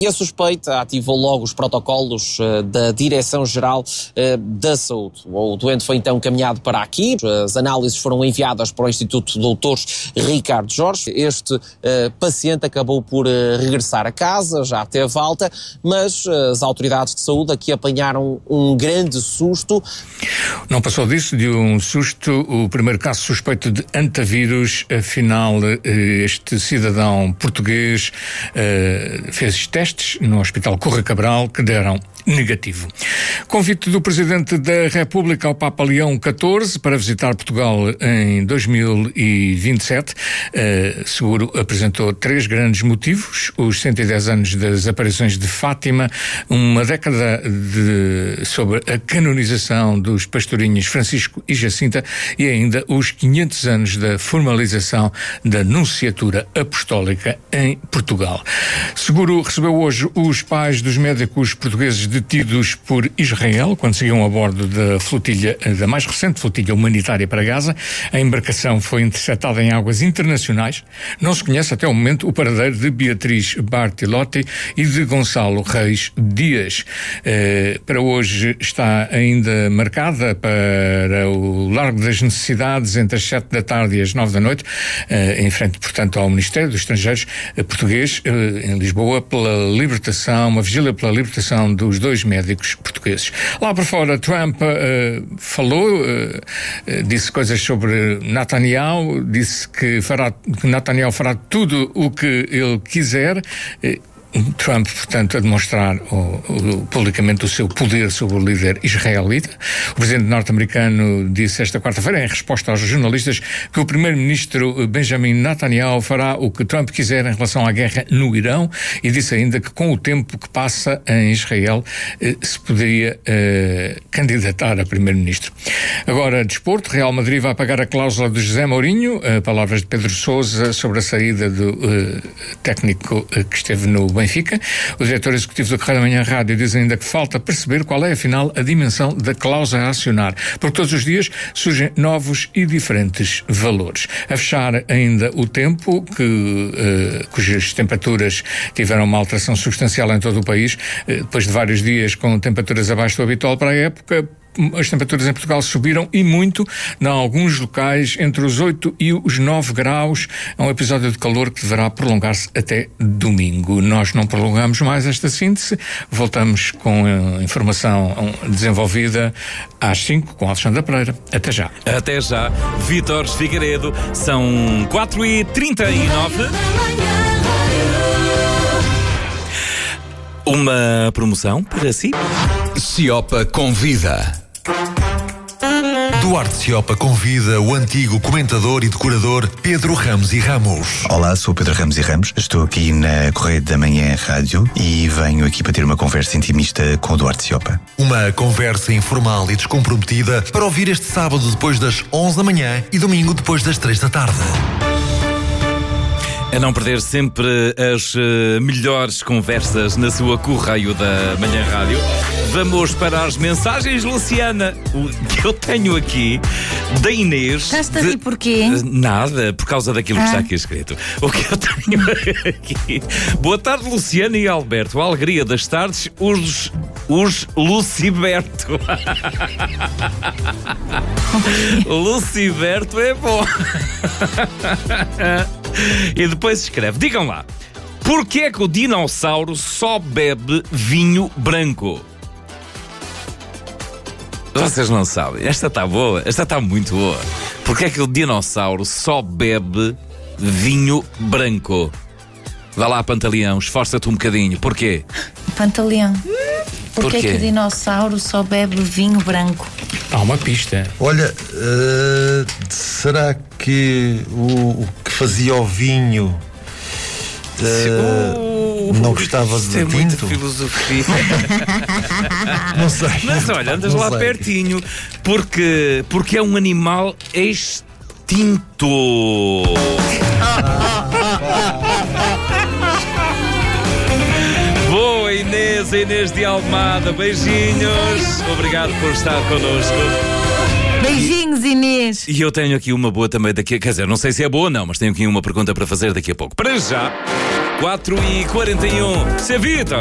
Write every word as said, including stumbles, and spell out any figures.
E a suspeita ativou logo os protocolos uh, da Direção-Geral uh, da Saúde. O doente foi então encaminhado para aqui. As análises foram enviadas para o Instituto Doutores Ricardo Jorge. Este uh, paciente acabou por uh, regressar a casa, já teve alta, mas uh, as autoridades de saúde aqui apanharam um grande susto. Não passou disso, de um susto, o primeiro caso suspeito de antavírus. Afinal, este cidadão português uh, fez testes no Hospital Correia Cabral que deram negativo. Convite do Presidente da República ao Papa Leão catorze para visitar Portugal em dois mil e vinte e sete. Uh, seguro apresentou três grandes motivos: os cento e dez anos das aparições de Fátima, uma década de, sobre a canonização dos pastorinhos Francisco e Jacinta e ainda os quinhentos anos da formalização da Nunciatura Apostólica em Portugal. Seguro recebeu hoje os pais dos médicos portugueses detidos por Israel quando seguiam a bordo da flotilha, da mais recente flotilha humanitária para Gaza. A embarcação foi interceptada em águas internacionais. Não se conhece até o momento o paradeiro de Beatriz Bartilotti e de Gonçalo Reis Dias. Eh, para hoje está ainda marcada para o Largo das Necessidades entre as sete da tarde e as nove da noite, eh, em frente, portanto, ao Ministério dos Estrangeiros eh, português, eh, em Lisboa, pela libertação, uma vigília pela libertação dos dois médicos portugueses. Lá por fora, Trump uh, falou, uh, disse coisas sobre Netanyahu, disse que, fará, que Netanyahu fará tudo o que ele quiser. Uh, Trump, portanto, a demonstrar o, o, publicamente o seu poder sobre o líder israelita. O presidente norte-americano disse esta quarta-feira, em resposta aos jornalistas, que o primeiro-ministro Benjamin Netanyahu fará o que Trump quiser em relação à guerra no Irão, e disse ainda que com o tempo que passa em Israel eh, se poderia eh, candidatar a primeiro-ministro. Agora, desporto. Real Madrid vai pagar a cláusula de José Mourinho. Eh, palavras de Pedro Sousa sobre a saída do eh, técnico eh, que esteve no Benfica. O diretor executivo da Correia da Manhã Rádio diz ainda que falta perceber qual é, afinal, a dimensão da cláusula a acionar, porque todos os dias surgem novos e diferentes valores. A fechar ainda o tempo, que, uh, cujas temperaturas tiveram uma alteração substancial em todo o país, uh, depois de vários dias com temperaturas abaixo do habitual para a época. As temperaturas em Portugal subiram e muito, em alguns locais entre os oito e os nove graus. É um episódio de calor que deverá prolongar-se até domingo. Nós não prolongamos mais esta síntese. Voltamos com a informação desenvolvida às cinco com Alexandra Pereira. Até já. Até já. Vítor Figueiredo. São quatro e trinta e nove. Uma promoção para si. Ciopa convida. Duarte Ciopa convida o antigo comentador e decorador Pedro Ramos e Ramos. Olá, sou Pedro Ramos e Ramos. Estou aqui na Correia da Manhã Rádio e venho aqui para ter uma conversa intimista com o Duarte Ciopa. Uma conversa informal e descomprometida para ouvir este sábado depois das onze da manhã e domingo depois das três da tarde. A não perder sempre as uh, melhores conversas na sua Correio da Manhã Rádio. Vamos para as mensagens, Luciana, o que eu tenho aqui da Inês. Estás-te a rir porquê? Nada, por causa daquilo ah. que está aqui escrito. O que eu tenho aqui. Boa tarde, Luciana e Alberto. A alegria das tardes, os, os Luciberto. Luciberto é bom. E depois escreve, digam lá, porquê é que o dinossauro só bebe vinho branco? Vocês não sabem, esta está boa, esta está muito boa. Porquê é que o dinossauro só bebe vinho branco? Vá lá, Pantaleão, esforça-te um bocadinho, porquê? Pantaleão, porquê é Porquê? que o dinossauro só bebe vinho branco? Há uma pista. Olha, uh, será que o, o que fazia o vinho uh, não gostava de é tinto? muita filosofia. Não sei. Mas olha, andas Não lá sei. pertinho, porque, porque é um animal extinto. Boa, Inês, Inês de Almada, beijinhos. Obrigado por estar connosco. Beijinhos, Inês. E eu tenho aqui uma boa também daqui, quer dizer, não sei se é boa ou não, mas tenho aqui uma pergunta para fazer daqui a pouco. Para já, quatro e quarenta e um. Se evita!